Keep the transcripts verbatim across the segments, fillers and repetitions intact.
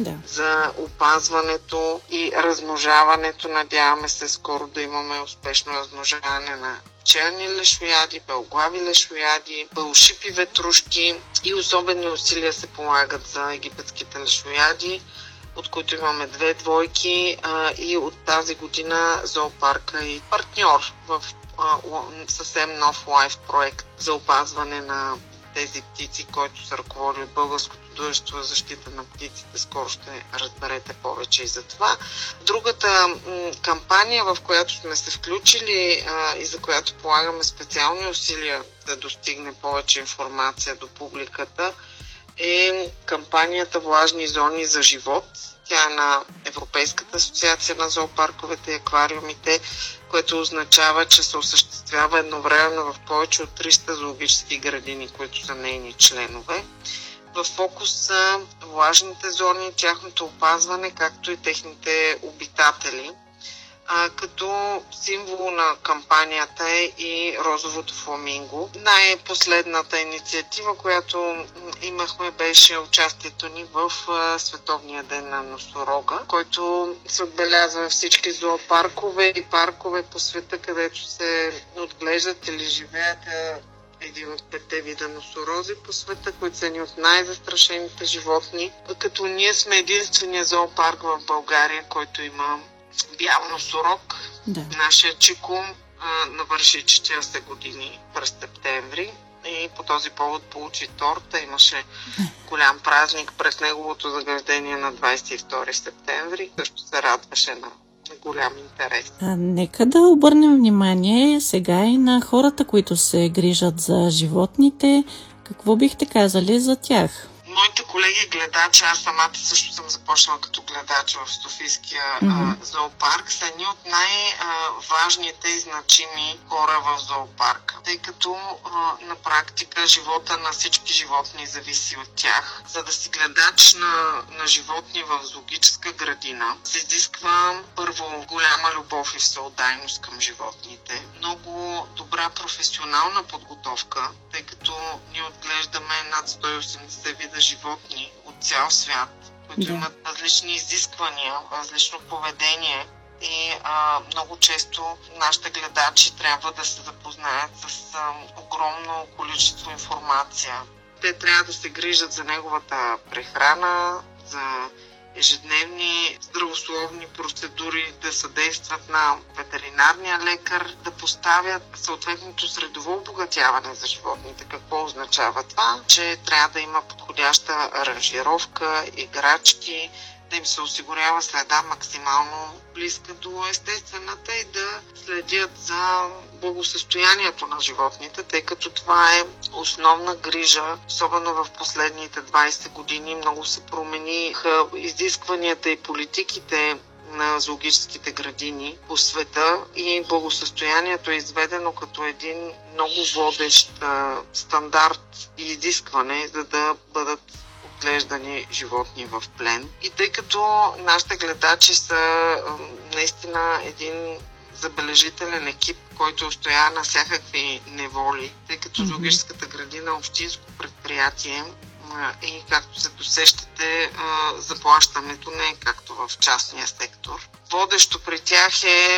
Да. за опазването и размножаването. Надяваме се скоро да имаме успешно размножаване на черни лешояди, белглави лешояди, бълшипи ветрушки и особени усилия се полагат за египетските лешояди, от които имаме две двойки а, и от тази година зоопарка и партньор в а, съвсем нов лайф проект за опазване на тези птици, който се ръководи от Българското дружество за защита на птиците. Скоро ще разберете повече и за това. Другата м- кампания, в която сме се включили а, и за която полагаме специални усилия да достигне повече информация до публиката, е кампанията Влажни зони за живот. Тя е на Европейската асоциация на зоопарковете и аквариумите, което означава, че се осъществява едновременно в повече от триста зоологически градини, които са нейни членове. В фокус са влажните зони, тяхното опазване, както и техните обитатели. А, като символ на кампанията е и розовото фламинго. Най-последната инициатива, която имахме, беше участието ни в а, Световния ден на носорога, който се отбелязва всички зоопаркове и паркове по света, където се отглеждат или живеят един от петте вида носорози по света, които са едни от най-застрашените животни. Като ние сме единствения зоопарк в България, който има бял носорог. Да. Нашия Чико а, навърши четиридесет години през септември и по този повод получи торта. Имаше голям празник през неговото заграждение на двадесет и втори септември. Също се радваше на голям интерес. А, нека да обърнем внимание сега и на хората, които се грижат за животните. Какво бихте казали за тях? Моите колеги гледачи, аз самата също съм започнала като гледач в Софийския mm-hmm. а, зоопарк, са едни от най-важните и значими хора в зоопарка, тъй като а, на практика живота на всички животни зависи от тях. За да си гледач на, на животни в зоологическа градина, се изисква първо голяма любов и всеотдайност към животните, много добра професионална подготовка, тъй като ние отглеждаме над сто и осемдесет вида животни от цял свят, които да. имат различни изисквания, различно поведение и а, много често нашите гледачи трябва да се запознаят с а, огромно количество информация. Те трябва да се грижат за неговата прехрана, за ежедневни здравословни процедури, да съдействат на ветеринарния лекар, да поставят съответното средово обогатяване за животните. Какво означава това? Че трябва да има подходяща аранжировка, играчки, да им се осигурява следа максимално близка до естествената и да следят за благосъстоянието на животните, тъй като това е основна грижа, особено в последните двадесет години. Много се промениха изискванията и политиките на зоологическите градини по света и благосъстоянието е изведено като един много водещ а, стандарт и изискване, за да бъдат отглеждани животни в плен. И тъй като нашите гледачи са а, наистина един забележителен екип, който устоява на всякакви неволи, тъй като mm-hmm. зоологическата градина е общинско предприятие и както се досещате, заплащането не е както в частния сектор. Водещо при тях е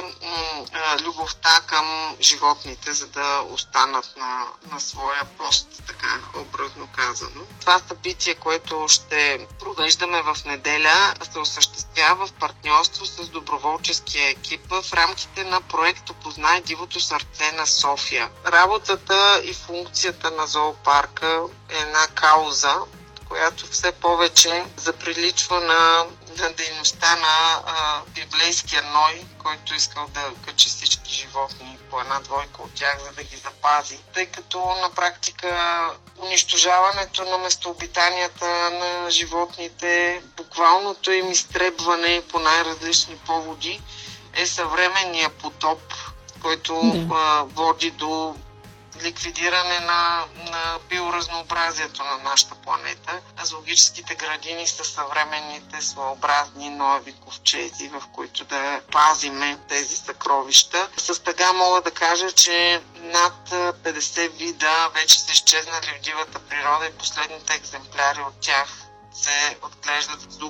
любовта към животните, за да останат на, на своя пост, така образно казано. Това събитие, което ще провеждаме в неделя, се осъществява в партньорство с доброволческия екип в рамките на проект "Опознай дивото сърце" на София. Работата и функцията на зоопарка е една кауза, която все повече заприличва на, на дейността на а, библейския Ной, който искал да качи всички животни по една двойка от тях, за да ги запази. Тъй като на практика унищожаването на местообитанията на животните, буквалното им изтребване по най-различни поводи е съвременния потоп, който да. а, води до ликвидиране на, на биоразнообразието на нашата планета. А зоологическите градини са съвременните своеобразни нови ковчези, в които да пазиме тези съкровища. С тъга мога да кажа, че над петдесет вида вече са изчезнали в дивата природа и последните екземпляри от тях се отглеждат в